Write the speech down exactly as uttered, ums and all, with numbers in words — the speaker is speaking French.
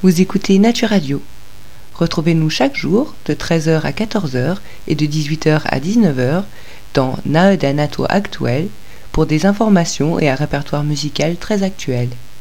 Vous écoutez Nature Radio. Retrouvez-nous chaque jour de treize heures à quatorze heures et de dix-huit heures à dix-neuf heures dans Naedanato Actuel pour des informations et un répertoire musical très actuel.